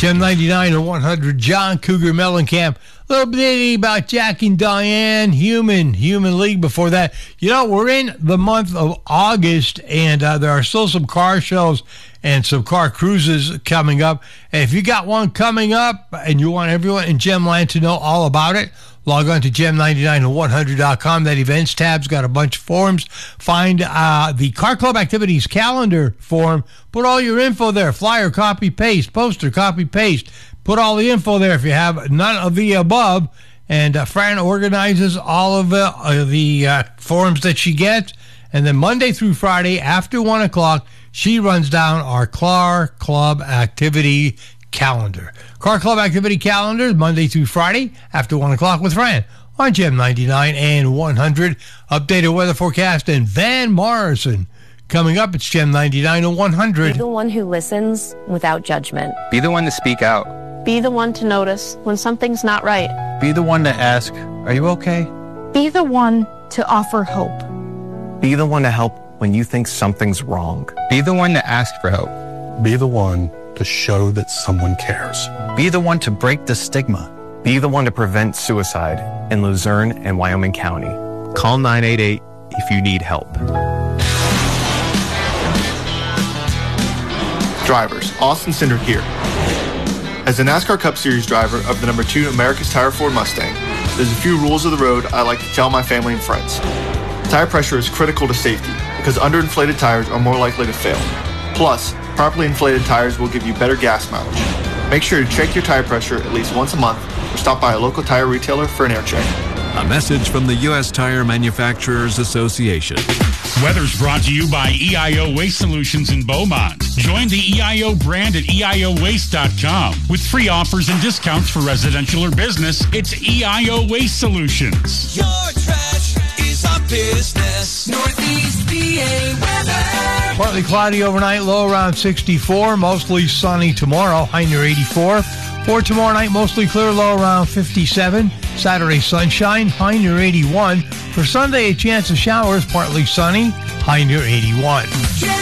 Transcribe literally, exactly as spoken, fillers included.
Gem ninety-nine and one hundred, John Cougar Mellencamp. A little bitty about Jack and Diane, Human, Human League before that. You know, we're in the month of August, and uh, there are still some car shows and some car cruises coming up. And if you got one coming up and you want everyone in Gemland to know all about it, log on to gem ninety-nine and one hundred dot com. That events tab's got a bunch of forums. Find uh, the Car Club Activities calendar form. Put all your info there. Flyer, copy, paste. Poster, copy, paste. Put all the info there if you have none of the above. And uh, Fran organizes all of the, uh, the uh, forums that she gets. And then Monday through Friday after one o'clock, she runs down our Car Club Activity calendar. Car Club Activity calendar, Monday through Friday after one o'clock with Fran on Gem ninety-nine and one hundred. Updated weather forecast and Van Morrison. Coming up, it's Gem ninety-nine and one hundred. Be the one who listens without judgment. Be the one to speak out. Be the one to notice when something's not right. Be the one to ask, are you okay? Be the one to offer hope. Be the one to help when you think something's wrong. Be the one to ask for help. Be the one to show that someone cares. Be the one to break the stigma. Be the one to prevent suicide in Luzerne and Wyoming County. Call nine eight eight if you need help. Drivers, Austin Cinder here. As a NASCAR Cup Series driver of the number two America's Tire Ford Mustang, there's a few rules of the road I like to tell my family and friends. Tire pressure is critical to safety because underinflated tires are more likely to fail. Plus, properly inflated tires will give you better gas mileage. Make sure to check your tire pressure at least once a month or stop by a local tire retailer for an air check. A message from the U S Tire Manufacturers Association. Weather's brought to you by E I O Waste Solutions in Beaumont. Join the E I O brand at E I O waste dot com. With free offers and discounts for residential or business, it's E I O Waste Solutions. Your trash is our business. Northeast P A weather. Partly cloudy overnight, low around sixty-four. Mostly sunny tomorrow, high near eighty-four. For tomorrow night, mostly clear, low around fifty-seven. Saturday, sunshine, high near eighty-one. For Sunday, a chance of showers, partly sunny, high near eighty-one. Yeah.